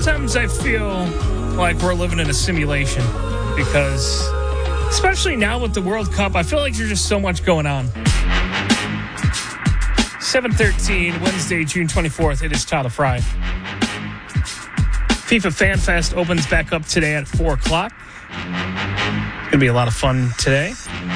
sometimes I feel like we're living in a simulation because, especially now with the World Cup, I feel like there's just so much going on. 7:13, Wednesday, June 24th. It is Tyler Fry. FIFA Fan Fest opens back up today at 4 o'clock. Going to be a lot of fun today.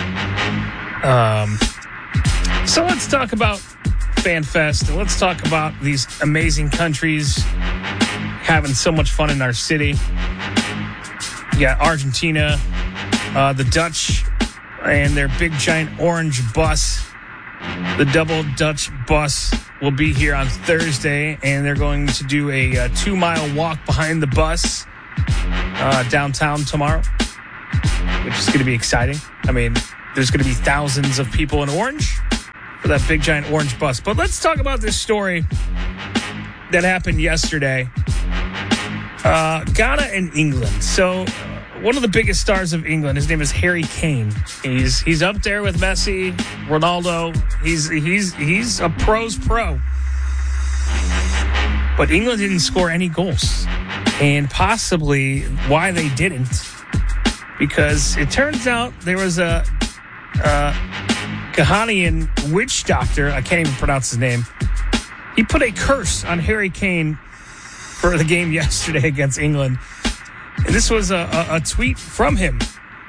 So let's talk about Fan Fest, and let's talk about these amazing countries having so much fun in our city. You got Argentina, the Dutch, and their big giant orange bus. The double Dutch bus will be here on Thursday, and they're going to do a 2-mile walk behind the bus downtown tomorrow, which is going to be exciting. I mean, there's going to be thousands of people in orange for that big giant orange bus. But let's talk about this story that happened yesterday. Ghana and England. So one of the biggest stars of England, his name is Harry Kane. He's up there with Messi, Ronaldo. He's a pro's pro. But England didn't score any goals. And possibly why they didn't, because it turns out there was a Ghanaian witch doctor, I can't even pronounce his name. He put a curse on Harry Kane for the game yesterday against England. And this was a tweet from him.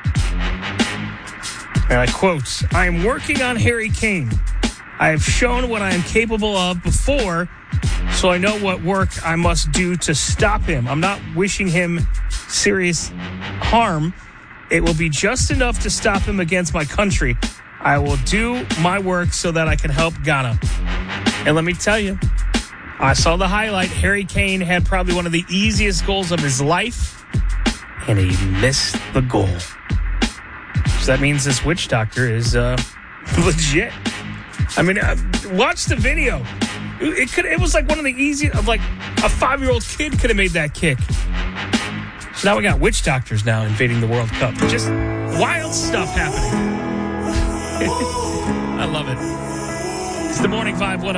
And I quote, "I am working on Harry Kane. I have shown what I am capable of before, so I know what work I must do to stop him. I'm not wishing him serious harm. It will be just enough to stop him against my country. I will do my work so that I can help Ghana." And let me tell you, I saw the highlight. Harry Kane had probably one of the easiest goals of his life, and he missed the goal. So that means this witch doctor is legit. I mean, watch the video. It was like one of the easiest, like a 5-year-old kid could have made that kick. So now we got witch doctors now invading the World Cup. Just wild stuff happening. I love it. It's the Morning Vibe 101.